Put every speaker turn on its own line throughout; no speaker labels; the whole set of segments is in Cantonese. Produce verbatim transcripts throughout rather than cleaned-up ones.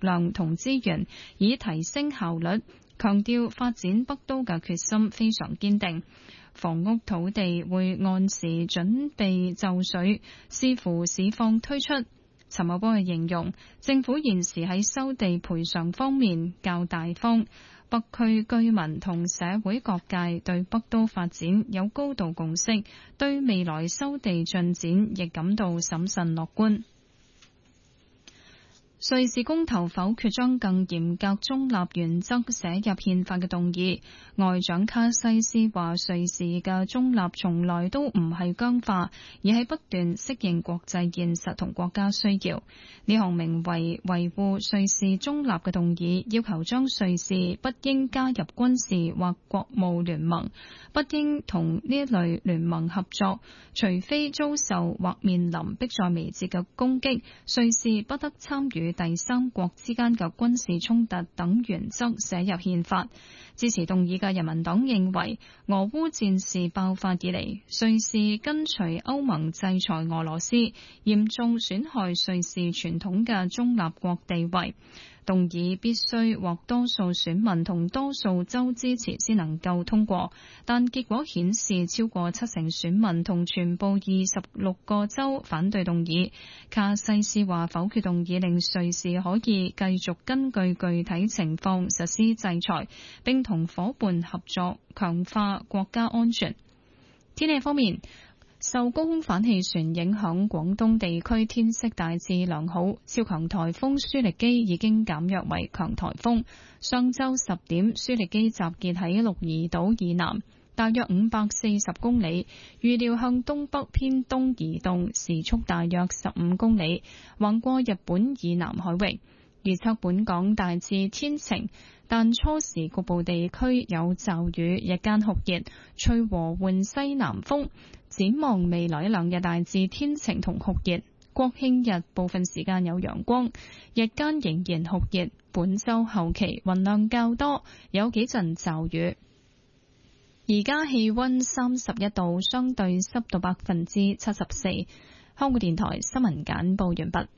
量同資源，以提升效率。強調發展北都嘅決心非常堅定。房屋土地會按時準備就緒，視乎市況推出。陳茂波形容政府現時喺收地賠償方面較大方，北區居民同社會各界對北都發展有高度共識，對未來收地進展亦感到審慎樂觀。瑞士公投否決將更嚴格中立原則寫入憲法嘅動議，外長卡西斯話瑞士嘅中立從來都唔係僵化，而係不斷適應國際現實同國家需要。呢項名為維護瑞士中立嘅動議，要求將瑞士不應加入軍事或國務聯盟，不應同呢一類聯盟合作，除非遭受或面臨迫在眉睫嘅攻擊，瑞士不得參與第三國之間嘅軍事衝突等原則寫入憲法。支持動議嘅人民黨認為，俄烏戰事爆發以嚟，瑞士跟隨歐盟制裁俄羅斯，嚴重損害瑞士傳統嘅中立國地位。動議必須獲多數選民同多數州支持先能夠通過，但結果顯示超過七成選民同全部二十六個州反對動議。卡西斯話否決動議令瑞士可以繼續根據具體情況實施制裁，並同夥伴合作強化國家安全。天氣方面，受高空反氣旋影響，廣東地區天色大致良好。超強颱風舒力基已經減弱為強颱風。上晝十點，舒力基集結喺鹿兒島以南，大約五百四十公里，預料向東北偏東移動，時速大約十五公里，橫過日本以南海域。預測本港大致天晴，但初時局部地區有驟雨，日間酷熱，吹和緩西南風。展望未來一兩日大致天晴同酷熱，國慶日部分時間有陽光，日間仍然酷熱。本週後期雲量較多，有幾陣驟雨。而家氣溫三十一度，相對濕度百分之七十四。香港電台新聞簡報完畢。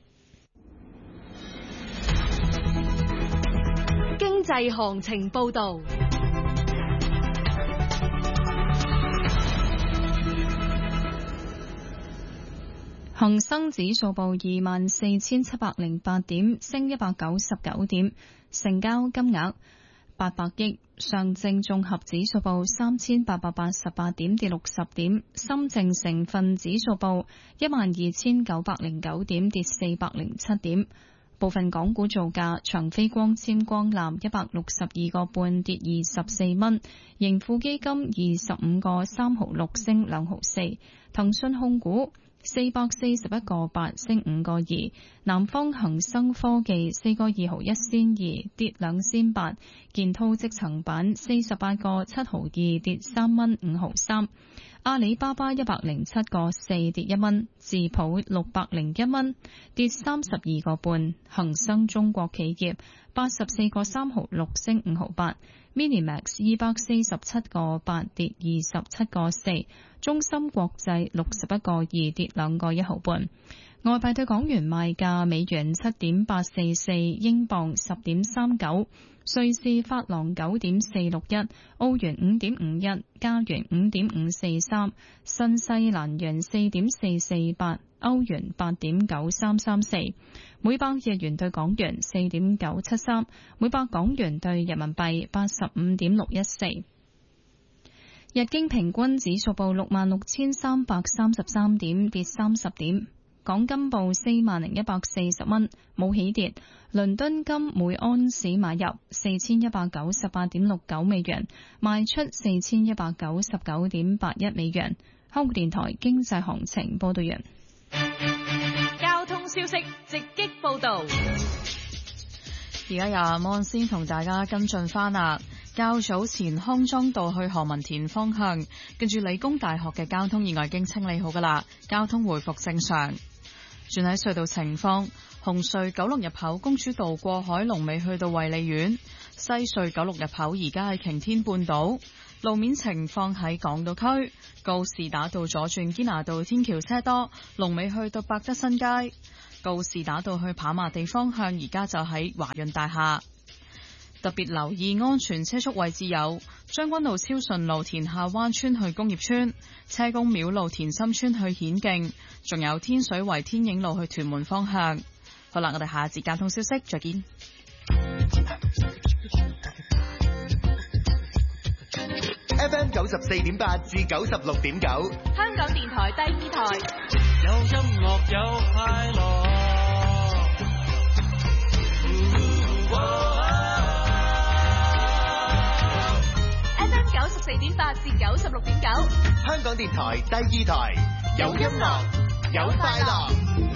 經濟行情報道。
恒生指數報二萬四千七百零八點，升一百九十九點，成交金額八百億。上證綜合指數報三千八百八十八點，跌六十點。深證成分指數報一萬二千九百零九點，跌四百零七點。部分港股造價：長飛光纖光纜一百六十二個半，跌二十四蚊；盈富基金二十五個三毫六，升兩毫四；騰訊控股四百四十一個八，升五個二；南方恒生科技四個二毫一仙二，跌兩仙八；建滔積層板四十八個七毫二，跌三蚊五毫三；阿里巴巴一百零七個四，跌一蚊；智普六百零一蚊，跌三十二個半；恒生中國企業八十四個三毫六，升五毫八。Minimax 二百四十七個八，跌二十七個四，中芯國際六十一個二，跌兩個一毫半。外幣對港元賣價：美元七點八四四，英鎊十點三九，瑞士法郎九點四六一，澳元五點五一，加元五點五四三，新西蘭元四點四四八，歐元八點九三三四，每百日元對港元四點九七三，每百港元對人民幣八十五點六一四。日經平均指數報六萬六千三百三十三點，跌三十點。港金報四萬零一百四十蚊，冇起跌。倫敦金每安士買入四千一百九十八點六九美元，賣出四千一百九十九點八一美元。香港電台經濟行情報道完。
交通消息直擊報道。
而家由阿 Mon 先同大家跟進翻啦。較早前康莊道去何文田方向，跟住理工大學嘅交通意外已經清理好噶啦，交通回復正常。轉喺隧道情況，紅隧九龍入口公主道過海龍尾去到衛理苑，西隧九龍入口而家喺擎天半島。路面情況喺港島區，告士打道左轉堅拿道天橋車多，龍尾去到百德新街。 告士打道去跑馬地方向，而家就喺華潤大廈。特別留意安全車速位置有將軍澳超順路田下灣村去工業村、車公廟路田心村去顯徑，仲有天水圍天影路去屯門方向。好啦，我哋下一節交通消息再見。
F M 九十四點八至九十六點九，
香港電台第二台，
有音樂有快樂。
F M 九十四點八至九十六點九，
香港電台第二台，有音樂有快樂。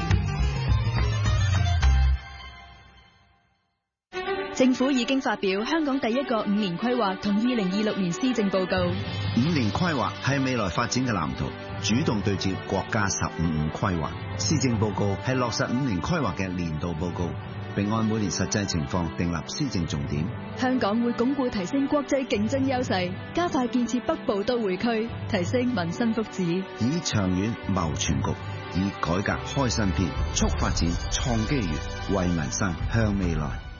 政府已經發表香港第一個五年規劃同二零二六年施政報告。
五年規劃係未來發展嘅藍圖，主動對接國家十五五規劃。施政報告係落實五年規劃嘅年度報告，並按每年實際情況訂立施政重點。
香港會鞏固提升國際競爭優勢，加快建設北部都會區，提升民生福祉，
以長遠謀全局，以改革開新篇，促發展創機遇，為民生向未來。